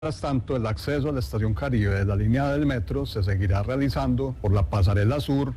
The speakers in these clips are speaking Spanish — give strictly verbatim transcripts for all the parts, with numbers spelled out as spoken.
Mientras tanto, el acceso a la Estación Caribe de la línea del metro se seguirá realizando por la pasarela sur.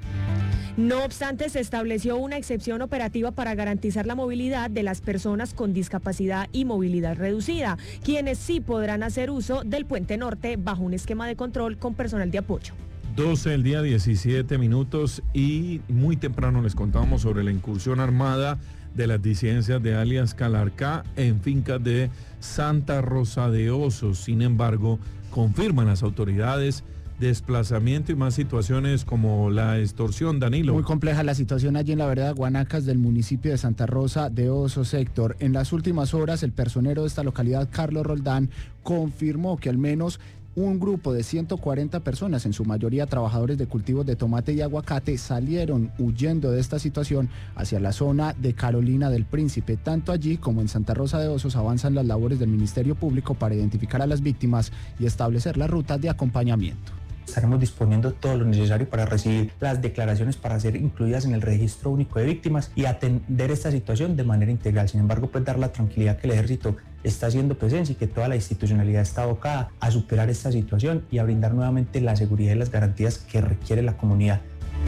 No obstante, se estableció una excepción operativa para garantizar la movilidad de las personas con discapacidad y movilidad reducida, quienes sí podrán hacer uso del Puente Norte bajo un esquema de control con personal de apoyo. doce del día, diecisiete minutos, y muy temprano les contábamos sobre la incursión armada de las disidencias de alias Calarcá en fincas de Santa Rosa de Osos. Sin embargo, confirman las autoridades desplazamiento y más situaciones como la extorsión. Danilo. Muy compleja la situación allí en la vereda Guanacas del municipio de Santa Rosa de Osos, Héctor. En las últimas horas, el personero de esta localidad, Carlos Roldán, confirmó que al menos un grupo de ciento cuarenta personas, en su mayoría trabajadores de cultivos de tomate y aguacate, salieron huyendo de esta situación hacia la zona de Carolina del Príncipe. Tanto allí como en Santa Rosa de Osos avanzan las labores del Ministerio Público para identificar a las víctimas y establecer las rutas de acompañamiento. Estaremos disponiendo todo lo necesario para recibir las declaraciones para ser incluidas en el registro único de víctimas y atender esta situación de manera integral. Sin embargo, pues dar la tranquilidad que el ejército está haciendo presencia y que toda la institucionalidad está abocada a superar esta situación y a brindar nuevamente la seguridad y las garantías que requiere la comunidad.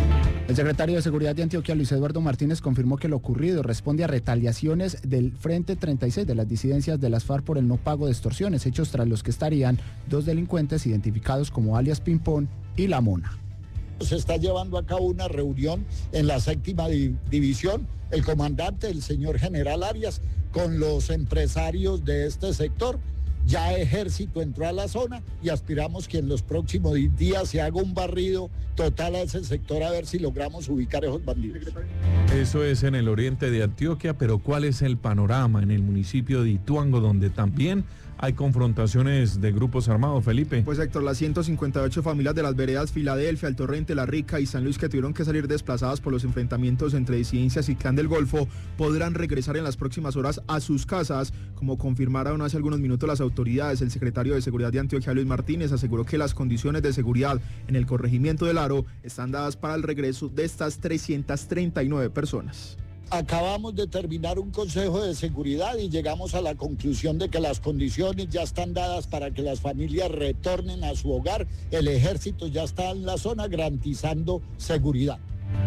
El secretario de Seguridad de Antioquia, Luis Eduardo Martínez, confirmó que lo ocurrido responde a retaliaciones del Frente treinta y seis de las disidencias de las FARC por el no pago de extorsiones, hechos tras los que estarían dos delincuentes identificados como alias Pimpón y La Mona. Se está llevando a cabo una reunión en la séptima di- división, el comandante, el señor general Arias, con los empresarios de este sector. Ya Ejército entró a la zona y aspiramos que en los próximos días se haga un barrido total a ese sector a ver si logramos ubicar a esos bandidos. Eso es en el oriente de Antioquia, pero ¿cuál es el panorama en el municipio de Ituango, donde también hay confrontaciones de grupos armados, Felipe? Pues Héctor, las ciento cincuenta y ocho familias de las veredas Filadelfia, El Torrente, La Rica y San Luis, que tuvieron que salir desplazadas por los enfrentamientos entre disidencias y Clan del Golfo, podrán regresar en las próximas horas a sus casas, como confirmaron hace algunos minutos las autoridades. El secretario de Seguridad de Antioquia, Luis Martínez, aseguró que las condiciones de seguridad en el corregimiento del Aro están dadas para el regreso de estas trescientas treinta y nueve personas. Acabamos de terminar un consejo de seguridad y llegamos a la conclusión de que las condiciones ya están dadas para que las familias retornen a su hogar. El ejército ya está en la zona garantizando seguridad.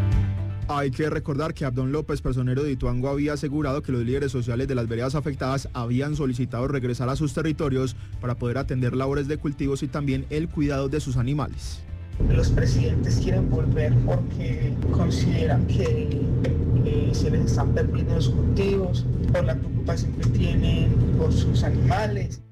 Hay que recordar que Abdón López, personero de Ituango, había asegurado que los líderes sociales de las veredas afectadas habían solicitado regresar a sus territorios para poder atender labores de cultivos y también el cuidado de sus animales. Los presidentes quieren volver porque consideran que eh, se les están perdiendo los cultivos, por la preocupación que tienen por sus animales.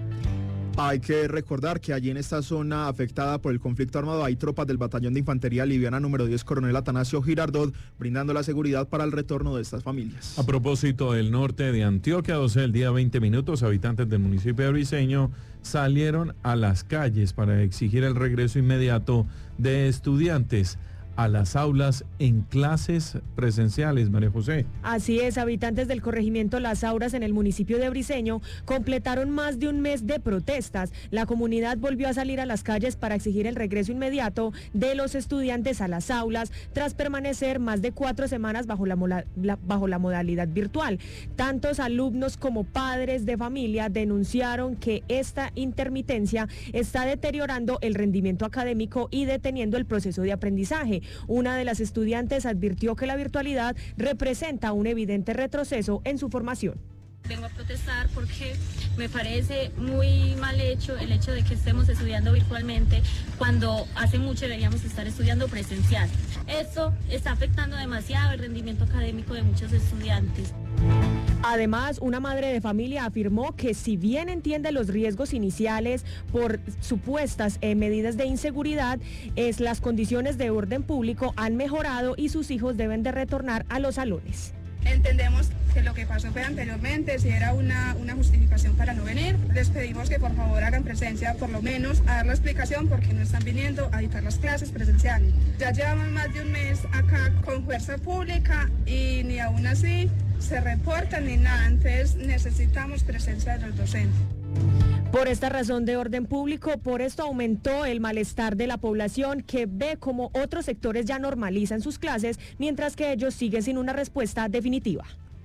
Hay que recordar que allí en esta zona afectada por el conflicto armado hay tropas del Batallón de Infantería Liviana número diez, Coronel Atanasio Girardot, brindando la seguridad para el retorno de estas familias. A propósito del norte de Antioquia, doce del día, veinte minutos, habitantes del municipio de Briceño salieron a las calles para exigir el regreso inmediato de estudiantes a las aulas en clases presenciales, María José. Así es, habitantes del corregimiento Las Auras en el municipio de Briceño completaron más de un mes de protestas. La comunidad volvió a salir a las calles para exigir el regreso inmediato de los estudiantes a las aulas tras permanecer más de cuatro semanas bajo la, mola, la, bajo la modalidad virtual. Tantos alumnos como padres de familia denunciaron que esta intermitencia está deteriorando el rendimiento académico y deteniendo el proceso de aprendizaje. Una de las estudiantes advirtió que la virtualidad representa un evidente retroceso en su formación. Vengo a protestar porque me parece muy mal hecho el hecho de que estemos estudiando virtualmente cuando hace mucho deberíamos estar estudiando presencial. Esto está afectando demasiado el rendimiento académico de muchos estudiantes. Además, una madre de familia afirmó que si bien entiende los riesgos iniciales por supuestas eh, medidas de inseguridad, es las condiciones de orden público han mejorado y sus hijos deben de retornar a los salones. Entendemos que lo que pasó fue anteriormente, si era una, una justificación para no venir, les pedimos que por favor hagan presencia, por lo menos a dar la explicación porque no están viniendo a dictar las clases presenciales. Ya llevamos más de un mes acá con fuerza pública y ni aún así se reportan ni nada, entonces necesitamos presencia de los docentes. Por esta razón de orden público, por esto aumentó el malestar de la población que ve como otros sectores ya normalizan sus clases, mientras que ellos siguen sin una respuesta definitiva.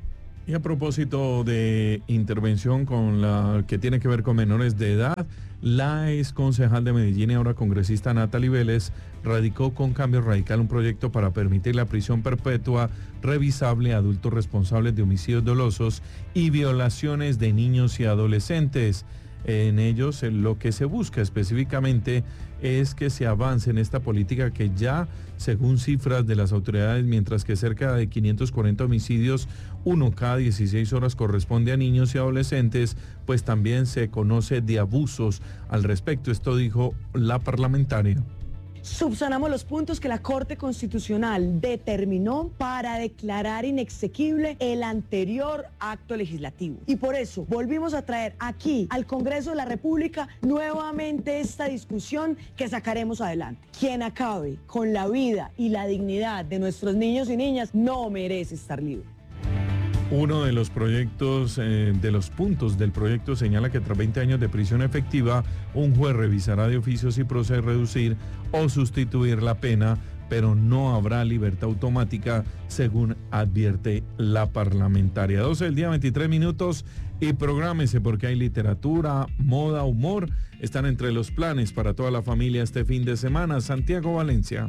Y a propósito de intervención con la que tiene que ver con menores de edad, la ex concejal de Medellín y ahora congresista Natalie Vélez radicó con Cambio Radical un proyecto para permitir la prisión perpetua revisable a adultos responsables de homicidios dolosos y violaciones de niños y adolescentes. En ellos lo que se busca específicamente es que se avance en esta política que ya, según cifras de las autoridades, mientras que cerca de quinientos cuarenta homicidios, uno cada dieciséis horas corresponde a niños y adolescentes, pues también se conoce de abusos al respecto. Esto dijo la parlamentaria. Subsanamos los puntos que la Corte Constitucional determinó para declarar inexequible el anterior acto legislativo. Y por eso volvimos a traer aquí al Congreso de la República nuevamente esta discusión que sacaremos adelante. Quien acabe con la vida y la dignidad de nuestros niños y niñas no merece estar libre. Uno de los proyectos, eh, de los puntos del proyecto señala que tras veinte años de prisión efectiva, un juez revisará de oficio si procede reducir o sustituir la pena, pero no habrá libertad automática, según advierte la parlamentaria. doce del día, veintitrés minutos, y prográmese porque hay literatura, moda, humor, están entre los planes para toda la familia este fin de semana. Santiago Valencia.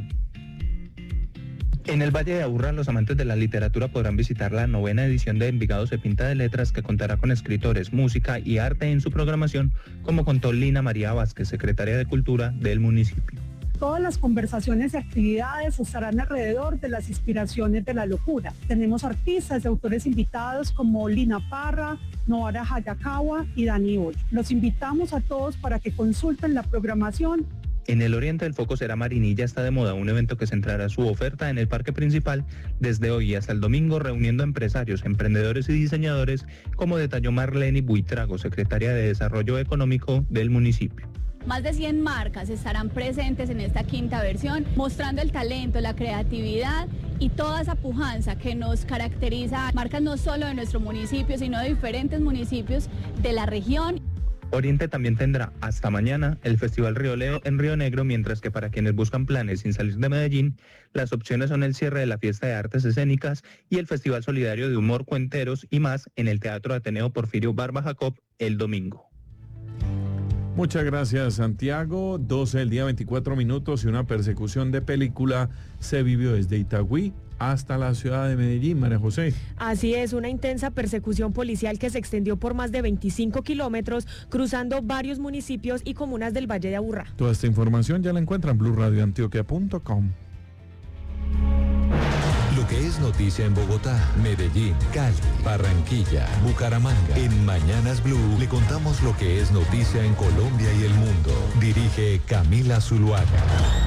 En el Valle de Aburrá, los amantes de la literatura podrán visitar la novena edición de Envigado se pinta de letras, que contará con escritores, música y arte en su programación, como contó Lina María Vázquez, secretaria de Cultura del municipio. Todas las conversaciones y actividades estarán alrededor de las inspiraciones de la locura. Tenemos artistas y autores invitados como Lina Parra, Noara Hayakawa y Dani Hoy. Los invitamos a todos para que consulten la programación. En el oriente el foco será Marinilla está de moda, un evento que centrará su oferta en el parque principal desde hoy hasta el domingo, reuniendo a empresarios, emprendedores y diseñadores, como detalló Marlene Buitrago, secretaria de Desarrollo Económico del municipio. Más de cien marcas estarán presentes en esta quinta versión, mostrando el talento, la creatividad y toda esa pujanza que nos caracteriza, marcas no solo de nuestro municipio, sino de diferentes municipios de la región. Oriente también tendrá hasta mañana el Festival Río Leo en Río Negro, mientras que para quienes buscan planes sin salir de Medellín, las opciones son el cierre de la Fiesta de Artes Escénicas y el Festival Solidario de Humor, Cuenteros y más en el Teatro Ateneo Porfirio Barba Jacob el domingo. Muchas gracias, Santiago. doce del día, veinticuatro minutos, y una persecución de película se vivió desde Itagüí hasta la ciudad de Medellín, María José. Así es, una intensa persecución policial que se extendió por más de veinticinco kilómetros, cruzando varios municipios y comunas del Valle de Aburrá. Toda esta información ya la encuentran en blue radio antioquia punto com. Lo que es noticia en Bogotá, Medellín, Cali, Barranquilla, Bucaramanga. En Mañanas Blue le contamos lo que es noticia en Colombia y el mundo. Dirige Camila Zuluaga.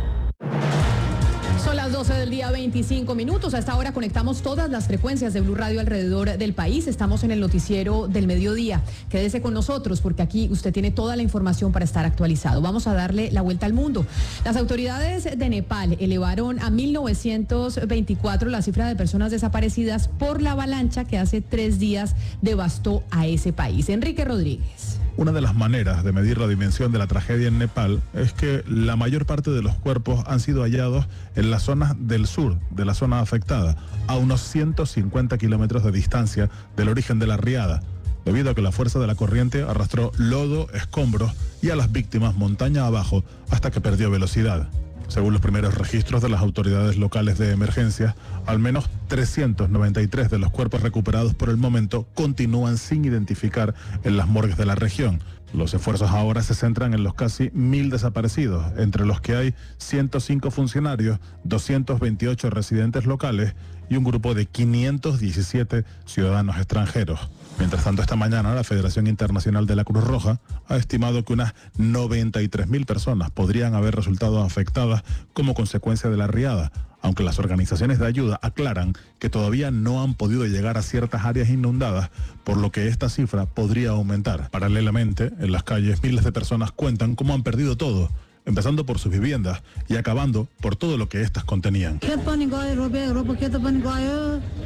Son las doce del día, veinticinco minutos. A esta hora conectamos todas las frecuencias de Blue Radio alrededor del país. Estamos en el noticiero del mediodía. Quédese con nosotros porque aquí usted tiene toda la información para estar actualizado. Vamos a darle la vuelta al mundo. Las autoridades de Nepal elevaron a mil novecientos veinticuatro la cifra de personas desaparecidas por la avalancha que hace tres días devastó a ese país. Enrique Rodríguez. Una de las maneras de medir la dimensión de la tragedia en Nepal es que la mayor parte de los cuerpos han sido hallados en las zonas del sur de la zona afectada, a unos ciento cincuenta kilómetros de distancia del origen de la riada, debido a que la fuerza de la corriente arrastró lodo, escombros y a las víctimas montaña abajo hasta que perdió velocidad. Según los primeros registros de las autoridades locales de emergencia, al menos trescientos noventa y tres de los cuerpos recuperados por el momento continúan sin identificar en las morgues de la región. Los esfuerzos ahora se centran en los casi mil desaparecidos, entre los que hay ciento cinco funcionarios, doscientos veintiocho residentes locales y un grupo de quinientos diecisiete ciudadanos extranjeros. Mientras tanto, esta mañana la Federación Internacional de la Cruz Roja ha estimado que unas noventa y tres mil personas podrían haber resultado afectadas como consecuencia de la riada, aunque las organizaciones de ayuda aclaran que todavía no han podido llegar a ciertas áreas inundadas, por lo que esta cifra podría aumentar. Paralelamente, en las calles miles de personas cuentan cómo han perdido todo, empezando por sus viviendas y acabando por todo lo que éstas contenían.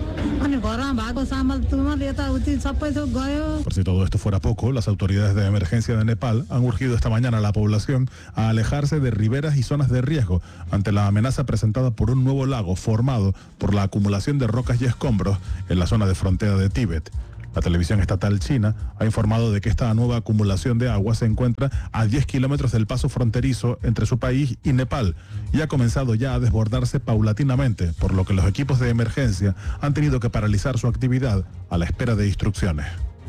Por si todo esto fuera poco, las autoridades de emergencia de Nepal han urgido esta mañana a la población a alejarse de riberas y zonas de riesgo ante la amenaza presentada por un nuevo lago formado por la acumulación de rocas y escombros en la zona de frontera de Tíbet. La televisión estatal china ha informado de que esta nueva acumulación de agua se encuentra a diez kilómetros del paso fronterizo entre su país y Nepal y ha comenzado ya a desbordarse paulatinamente, por lo que los equipos de emergencia han tenido que paralizar su actividad a la espera de instrucciones.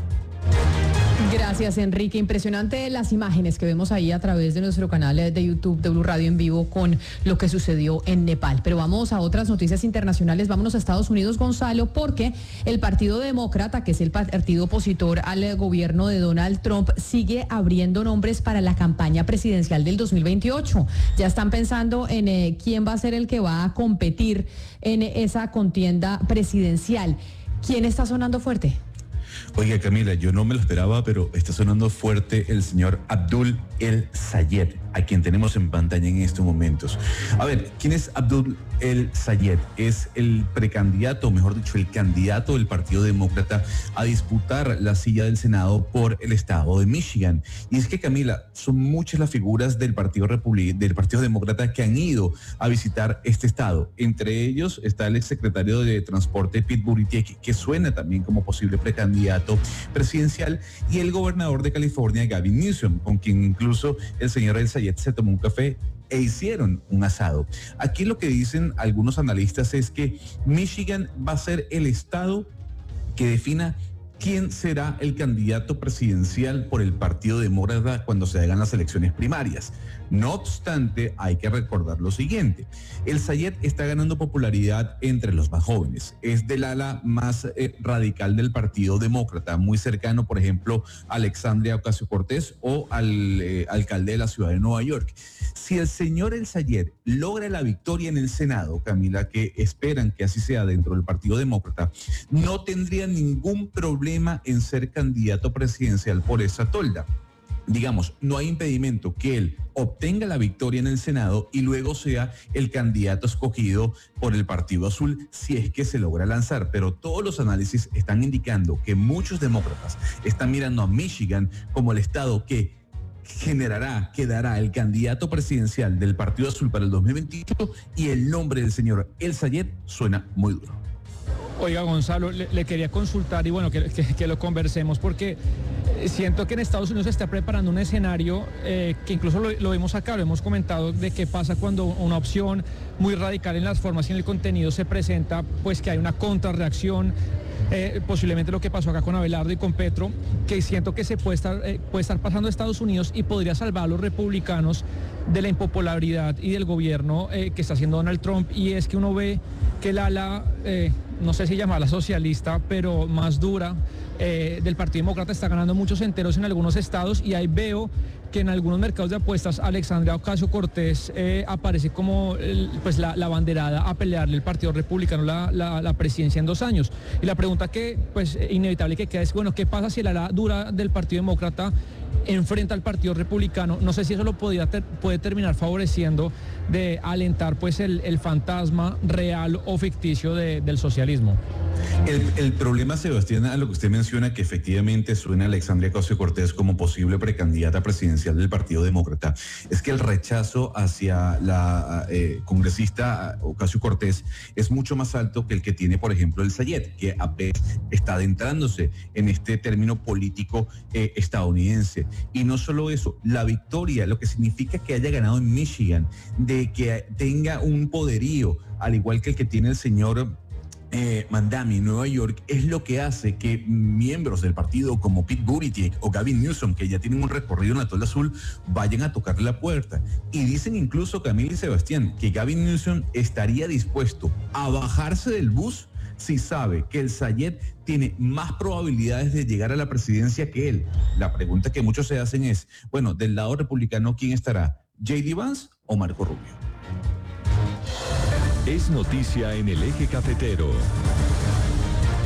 Gracias, Enrique. Impresionante las imágenes que vemos ahí a través de nuestro canal de YouTube de Blue Radio en vivo con lo que sucedió en Nepal. Pero vamos a otras noticias internacionales. Vámonos a Estados Unidos, Gonzalo, porque el Partido Demócrata, que es el partido opositor al gobierno de Donald Trump, sigue abriendo nombres para la campaña presidencial del dos mil veintiocho. Ya están pensando en eh, quién va a ser el que va a competir en esa contienda presidencial. ¿Quién está sonando fuerte? Oiga, Camila, yo no me lo esperaba, pero está sonando fuerte el señor Abdul El Sayed, a quien tenemos en pantalla en estos momentos. A ver, ¿quién es Abdul El Sayed? Es el precandidato, o mejor dicho, el candidato del Partido Demócrata a disputar la silla del Senado por el estado de Michigan. Y es que, Camila, son muchas las figuras del Partido Republic- del Partido Demócrata que han ido a visitar este estado. Entre ellos está el exsecretario de Transporte, Pete Buttigieg, que suena también como posible precandidato presidencial, y el gobernador de California, Gavin Newsom, con quien incluso el señor El Sayed se tomó un café e hicieron un asado. Aquí lo que dicen algunos analistas es que Michigan va a ser el estado que defina quién será el candidato presidencial por el Partido Demócrata cuando se hagan las elecciones primarias. No obstante, hay que recordar lo siguiente: El Sayed está ganando popularidad entre los más jóvenes. Es del ala más eh, radical del Partido Demócrata, muy cercano, por ejemplo, a Alexandria Ocasio-Cortez o al eh, alcalde de la ciudad de Nueva York. Si el señor El Sayed logra la victoria en el Senado, Camila, que esperan que así sea dentro del Partido Demócrata, no tendría ningún problema en ser candidato presidencial por esa tolda. Digamos, no hay impedimento que él obtenga la victoria en el Senado y luego sea el candidato escogido por el Partido Azul si es que se logra lanzar. Pero todos los análisis están indicando que muchos demócratas están mirando a Michigan como el estado que generará, que dará el candidato presidencial del Partido Azul para el dos mil veintiocho, y el nombre del señor El Sayed suena muy duro. Oiga, Gonzalo, le, le quería consultar y bueno, que, que, que lo conversemos porque siento que en Estados Unidos se está preparando un escenario eh, que incluso lo, lo vemos acá, lo hemos comentado, de qué pasa cuando una opción muy radical en las formas y en el contenido se presenta, pues que hay una contrarreacción. Eh, posiblemente lo que pasó acá con Abelardo y con Petro, que siento que se puede estar, eh, puede estar pasando a Estados Unidos y podría salvar a los republicanos de la impopularidad y del gobierno eh, que está haciendo Donald Trump. Y es que uno ve que el ala, eh, no sé si llamarla socialista, pero más dura, eh, del Partido Demócrata está ganando muchos enteros en algunos estados, y ahí veo que en algunos mercados de apuestas Alexandria Ocasio-Cortez eh, aparece como el, pues la, la banderada a pelearle el Partido Republicano la, la, la presidencia en dos años. Y la pregunta que pues inevitable que queda es, bueno, ¿qué pasa si la ala dura del Partido Demócrata enfrenta al Partido Republicano? No sé si eso lo podría ter, puede terminar favoreciendo de alentar pues el, el fantasma real o ficticio de, del socialismo. El, el problema, Sebastián, a lo que usted menciona, que efectivamente suena a Alexandria Ocasio-Cortez como posible precandidata presidencial del Partido Demócrata, es que el rechazo hacia la eh, congresista Ocasio-Cortez es mucho más alto que el que tiene, por ejemplo, El Sayed, que apenas está adentrándose en este término político eh, estadounidense. Y no solo eso, la victoria, lo que significa que haya ganado en Michigan, de que tenga un poderío, al igual que el que tiene el señor Eh, Mandami en Nueva York, es lo que hace que miembros del partido como Pete Buttigieg o Gavin Newsom, que ya tienen un recorrido en la tolda azul, vayan a tocarle la puerta. Y dicen incluso, Camila y Sebastián, que Gavin Newsom estaría dispuesto a bajarse del bus si sabe que El Sayed tiene más probabilidades de llegar a la presidencia que él. La pregunta que muchos se hacen es, bueno, del lado republicano, ¿quién estará? ¿J D Vance o Marco Rubio? Es noticia en el eje cafetero. Y la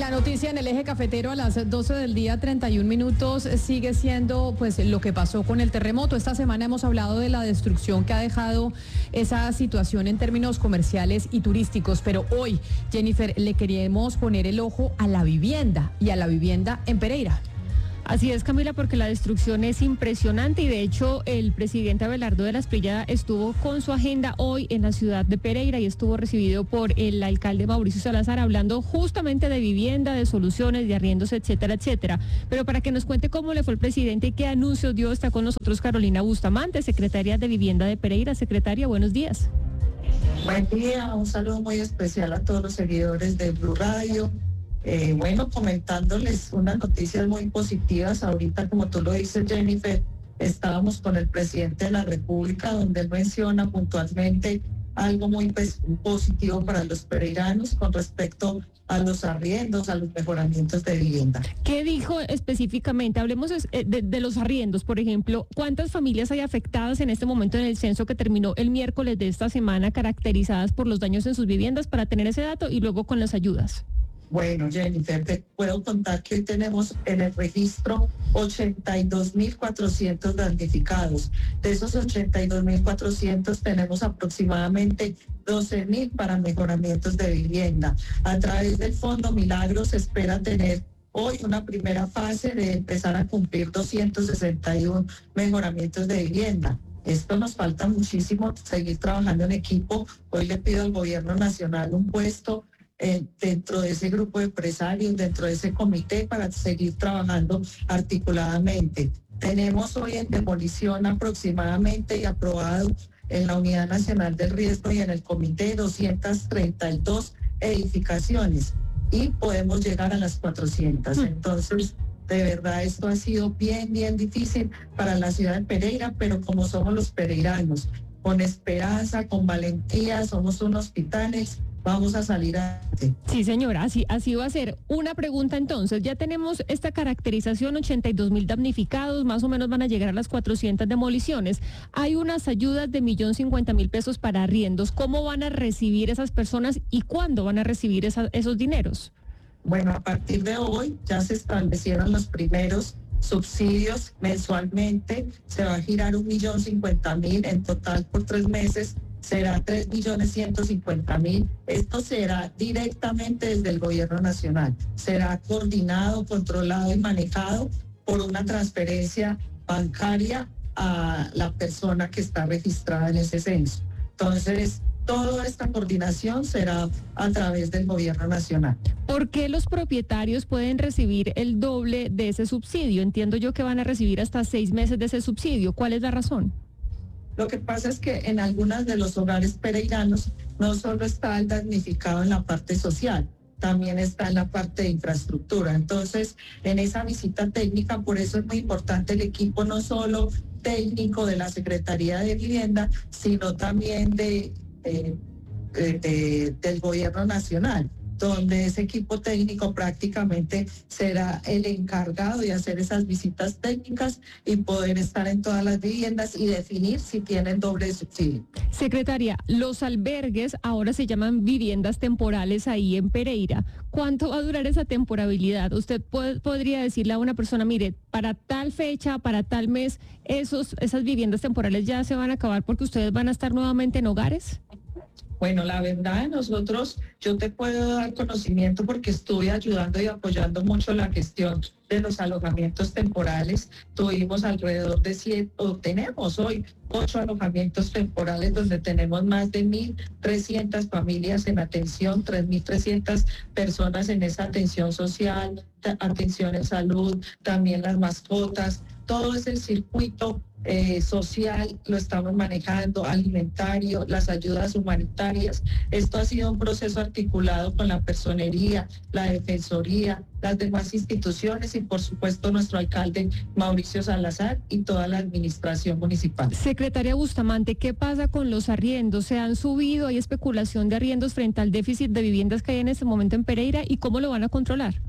La noticia en el eje cafetero a las doce del día, treinta y un minutos, sigue siendo pues lo que pasó con el terremoto. Esta semana hemos hablado de la destrucción que ha dejado esa situación en términos comerciales y turísticos, pero hoy, Jennifer, le queremos poner el ojo a la vivienda y a la vivienda en Pereira. Así es, Camila, porque la destrucción es impresionante y de hecho el presidente Abelardo de la Espriella estuvo con su agenda hoy en la ciudad de Pereira y estuvo recibido por el alcalde Mauricio Salazar hablando justamente de vivienda, de soluciones, de arriendos, etcétera, etcétera. Pero para que nos cuente cómo le fue el presidente y qué anuncios dio, está con nosotros Carolina Bustamante, secretaria de Vivienda de Pereira. Secretaria, buenos días. Buen día, un saludo muy especial a todos los seguidores de Blue Radio. Eh, bueno, comentándoles unas noticias muy positivas. Ahorita, como tú lo dices, Jennifer, estábamos con el presidente de la República, donde él menciona puntualmente algo muy pues, positivo para los pereiranos con respecto a los arriendos, a los mejoramientos de vivienda. ¿Qué dijo específicamente? Hablemos de, de, de los arriendos, por ejemplo. ¿Cuántas familias hay afectadas en este momento en el censo que terminó el miércoles de esta semana, caracterizadas por los daños en sus viviendas, para tener ese dato y luego con las ayudas? Bueno, Jennifer, te puedo contar que hoy tenemos en el registro ochenta y dos mil cuatrocientos damnificados. De esos ochenta y dos mil cuatrocientos tenemos aproximadamente doce mil para mejoramientos de vivienda. A través del Fondo Milagros se espera tener hoy una primera fase de empezar a cumplir doscientos sesenta y uno mejoramientos de vivienda. Esto nos falta muchísimo, seguir trabajando en equipo. Hoy le pido al gobierno nacional un puesto Eh, dentro de ese grupo de empresarios, dentro de ese comité, para seguir trabajando articuladamente. Tenemos hoy en demolición aproximadamente y aprobado en la Unidad Nacional del Riesgo y en el comité doscientas treinta y dos edificaciones y podemos llegar a las cuatrocientas. Entonces, de verdad, esto ha sido bien, bien difícil para la ciudad de Pereira, pero como somos los pereiranos, con esperanza, con valentía, somos unos titanes, vamos a salir adelante. Sí, señora, así, así va a ser. Una pregunta entonces, ya tenemos esta caracterización, ochenta y dos mil damnificados, más o menos van a llegar a las cuatrocientas demoliciones. Hay unas ayudas de un millón cincuenta mil pesos para arriendos. ¿Cómo van a recibir esas personas y cuándo van a recibir esa, esos dineros? Bueno, a partir de hoy ya se establecieron los primeros subsidios mensualmente. Se va a girar un millón cincuenta mil en total por tres meses. Será tres millones ciento cincuenta mil. Esto será directamente desde el gobierno nacional. Será coordinado, controlado y manejado por una transferencia bancaria a la persona que está registrada en ese censo. Entonces, toda esta coordinación será a través del gobierno nacional. ¿Por qué los propietarios pueden recibir el doble de ese subsidio? Entiendo yo que van a recibir hasta seis meses de ese subsidio. ¿Cuál es la razón? Lo que pasa es que en algunos de los hogares pereiranos no solo está el damnificado en la parte social, también está en la parte de infraestructura. Entonces, en esa visita técnica, por eso es muy importante el equipo no solo técnico de la Secretaría de Vivienda, sino también de, de, de, de del Gobierno Nacional, donde ese equipo técnico prácticamente será el encargado de hacer esas visitas técnicas y poder estar en todas las viviendas y definir si tienen doble subsidio. Secretaria, los albergues ahora se llaman viviendas temporales ahí en Pereira. ¿Cuánto va a durar esa temporabilidad? Usted puede, podría decirle a una persona, mire, para tal fecha, para tal mes, esos, esas viviendas temporales ya se van a acabar porque ustedes van a estar nuevamente en hogares. Bueno, la verdad, nosotros, yo te puedo dar conocimiento porque estuve ayudando y apoyando mucho la gestión de los alojamientos temporales. Tuvimos alrededor de siete, o tenemos hoy, ocho alojamientos temporales donde tenemos más de mil trescientas familias en atención, tres mil trescientas personas en esa atención social, atención en salud, también las mascotas, todo es el circuito Eh, social, lo estamos manejando, alimentario, las ayudas humanitarias. Esto ha sido un proceso articulado con la personería, la defensoría, las demás instituciones y por supuesto nuestro alcalde Mauricio Salazar y toda la administración municipal. Secretaria Bustamante, ¿qué pasa con los arriendos? ¿Se han subido? ¿Hay especulación de arriendos frente al déficit de viviendas que hay en este momento en Pereira? ¿Y cómo lo van a controlar?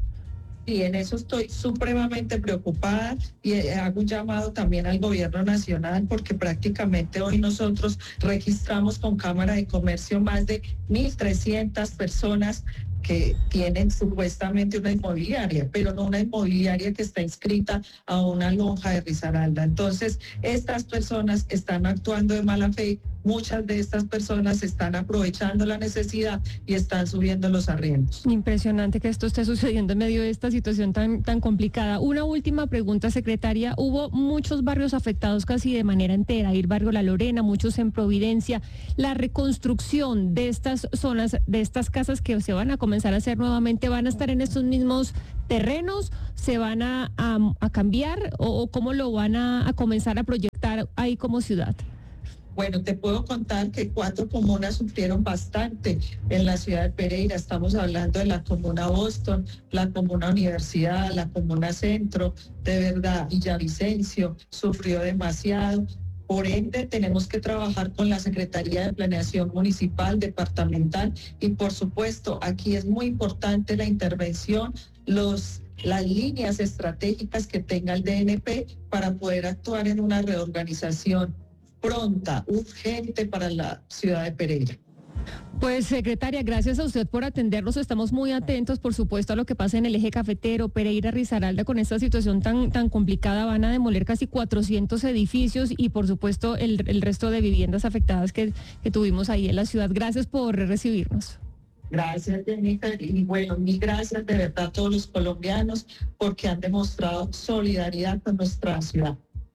Y en eso estoy supremamente preocupada y hago un llamado también al gobierno nacional porque prácticamente hoy nosotros registramos con Cámara de Comercio más de mil trescientas personas que tienen supuestamente una inmobiliaria, pero no una inmobiliaria que está inscrita a una lonja de Risaralda. Entonces, estas personas están actuando de mala fe, muchas de estas personas están aprovechando la necesidad y están subiendo los arriendos. Impresionante que esto esté sucediendo en medio de esta situación tan, tan complicada. Una última pregunta, secretaria. Hubo muchos barrios afectados casi de manera entera, el barrio La Lorena, muchos en Providencia. La reconstrucción de estas zonas, de estas casas que se van a comenzar a hacer nuevamente, ¿van a estar en estos mismos terrenos? ¿Se van a, a, a cambiar o, o cómo lo van a, a comenzar a proyectar ahí como ciudad? Bueno, te puedo contar que cuatro comunas sufrieron bastante en la ciudad de Pereira. Estamos hablando de la comuna Boston, la comuna Universidad, la comuna Centro, de verdad, Villavicencio sufrió demasiado. Por ende, tenemos que trabajar con la Secretaría de Planeación Municipal, Departamental y, por supuesto, aquí es muy importante la intervención, los, las líneas estratégicas que tenga el D N P para poder actuar en una reorganización pronta, urgente para la ciudad de Pereira. Pues, secretaria, gracias a usted por atendernos. Estamos muy atentos, por supuesto, a lo que pasa en el eje cafetero, Pereira, Risaralda, con esta situación tan, tan complicada. Van a demoler casi cuatrocientos edificios y, por supuesto, el, el resto de viviendas afectadas que, que tuvimos ahí en la ciudad. Gracias por recibirnos. Gracias, Jennifer, y bueno, mil gracias de verdad a todos los colombianos porque han demostrado solidaridad con nuestra ciudad.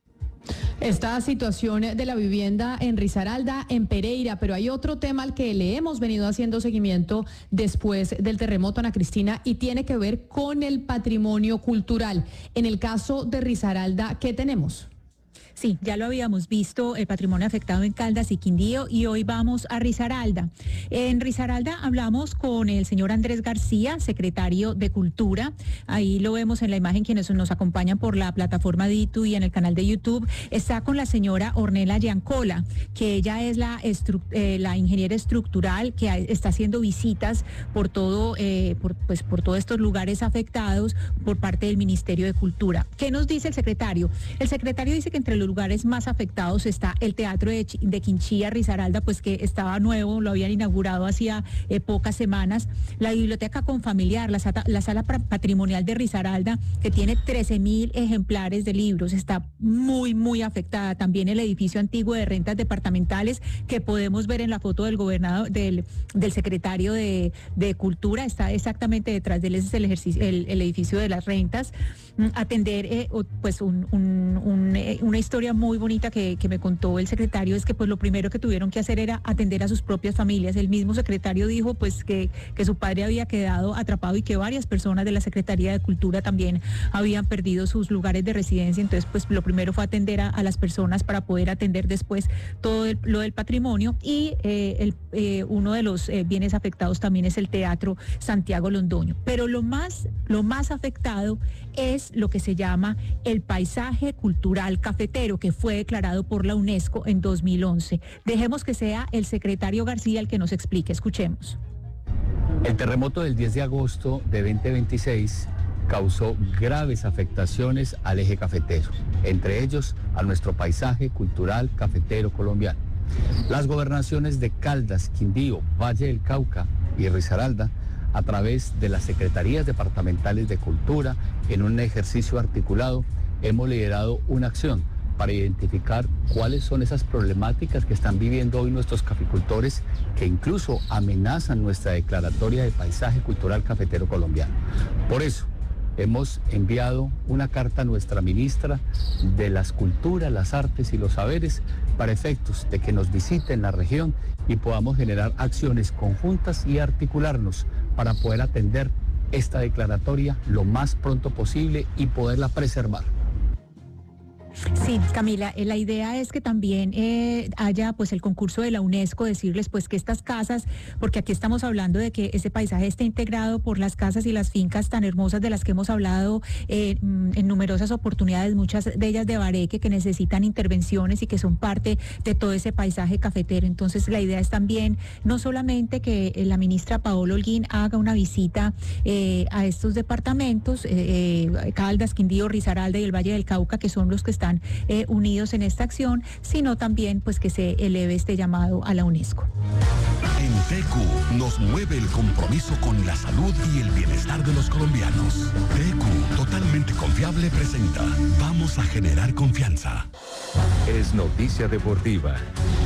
Esta situación de la vivienda en Risaralda, en Pereira, pero hay otro tema al que le hemos venido haciendo seguimiento después del terremoto, Ana Cristina, y tiene que ver con el patrimonio cultural. En el caso de Risaralda, ¿qué tenemos? Sí, ya lo habíamos visto, el patrimonio afectado en Caldas y Quindío, y hoy vamos a Risaralda. En Risaralda hablamos con el señor Andrés García, secretario de Cultura. Ahí lo vemos en la imagen, quienes nos acompañan por la plataforma Ditu y en el canal de YouTube. Está con la señora Ornella Giancola, que ella es la, eh, la ingeniera estructural que está haciendo visitas por todo, eh, por, pues, por todos estos lugares afectados por parte del Ministerio de Cultura. ¿Qué nos dice el secretario? El secretario dice que entre los lugares más afectados está el Teatro de, Ch de Quinchía, Risaralda, pues que estaba nuevo, lo habían inaugurado hacía eh, pocas semanas. La Biblioteca Confamiliar, la, sala, la Sala Patrimonial de Risaralda, que tiene trece mil ejemplares de libros, está muy, muy afectada. También el edificio antiguo de rentas departamentales, que podemos ver en la foto del gobernador, del, del secretario de, de Cultura, está exactamente detrás de él, ese es el, ejercicio, el, el edificio de las rentas. Atender, eh, pues, un, un, un, eh, una historia muy bonita que, que me contó el secretario es que pues lo primero que tuvieron que hacer era atender a sus propias familias. El mismo secretario dijo pues que, que su padre había quedado atrapado y que varias personas de la Secretaría de Cultura también habían perdido sus lugares de residencia. Entonces pues lo primero fue atender a, a las personas para poder atender después todo el, lo del patrimonio y eh, el, eh, uno de los eh, bienes afectados también es el Teatro Santiago Londoño. Pero lo más, lo más afectado es lo que se llama el paisaje cultural cafetero, que fue declarado por la UNESCO en dos mil once. Dejemos que sea el secretario García el que nos explique. Escuchemos. El terremoto del diez de agosto de veinte veintiséis causó graves afectaciones al eje cafetero, entre ellos a nuestro paisaje cultural cafetero colombiano. Las gobernaciones de Caldas, Quindío, Valle del Cauca y Risaralda, a través de las Secretarías Departamentales de Cultura, en un ejercicio articulado, hemos liderado una acción para identificar cuáles son esas problemáticas que están viviendo hoy nuestros caficultores, que incluso amenazan nuestra declaratoria de paisaje cultural cafetero colombiano. Por eso, hemos enviado una carta a nuestra ministra de las Culturas, las Artes y los Saberes para efectos de que nos visite en la región y podamos generar acciones conjuntas y articularnos para poder atender esta declaratoria lo más pronto posible y poderla preservar. Sí, Camila, eh, la idea es que también eh, haya pues el concurso de la UNESCO, decirles pues que estas casas, porque aquí estamos hablando de que ese paisaje esté integrado por las casas y las fincas tan hermosas de las que hemos hablado eh, en numerosas oportunidades, muchas de ellas de Bareque, que necesitan intervenciones y que son parte de todo ese paisaje cafetero. Entonces la idea es también no solamente que eh, la ministra Paola Holguín haga una visita eh, a estos departamentos, eh, eh, Caldas, Quindío, Risaralda y el Valle del Cauca, que son los que están están eh, unidos en esta acción, sino también pues que se eleve este llamado a la UNESCO. En T Q nos mueve el compromiso con la salud y el bienestar de los colombianos. T Q, totalmente confiable, presenta Vamos a generar confianza. Es noticia deportiva.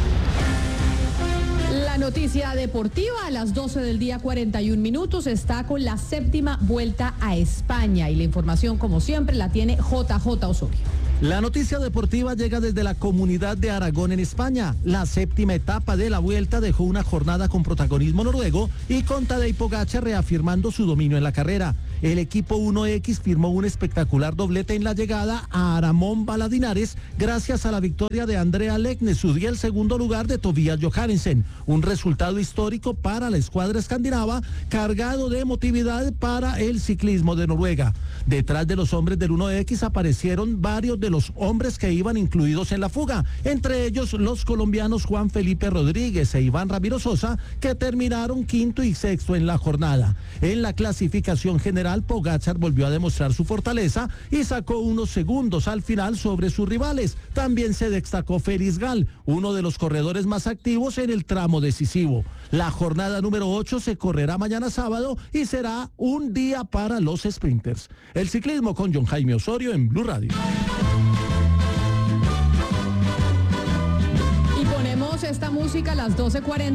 La noticia deportiva a las doce del día, cuarenta y un minutos, está con la séptima vuelta a España y la información, como siempre, la tiene J J Osorio. La noticia deportiva llega desde la Comunidad de Aragón en España. La séptima etapa de la vuelta dejó una jornada con protagonismo noruego y con Tadej Pogačar reafirmando su dominio en la carrera. El equipo uno equis firmó un espectacular doblete en la llegada a Aramón Baladinares gracias a la victoria de Andrea Leknesud y el segundo lugar de Tobias Johannessen. Un resultado histórico para la escuadra escandinava, cargado de emotividad para el ciclismo de Noruega. Detrás de los hombres del uno equis aparecieron varios de los hombres que iban incluidos en la fuga, entre ellos los colombianos Juan Felipe Rodríguez e Iván Ramiro Sosa, que terminaron quinto y sexto en la jornada. En la clasificación general, Pogačar volvió a demostrar su fortaleza y sacó unos segundos al final sobre sus rivales. También se destacó Félix Gal, uno de los corredores más activos en el tramo decisivo. La jornada número ocho se correrá mañana sábado y será un día para los sprinters. El ciclismo con John Jaime Osorio en Blue Radio. Y ponemos esta música a las doce cuarenta.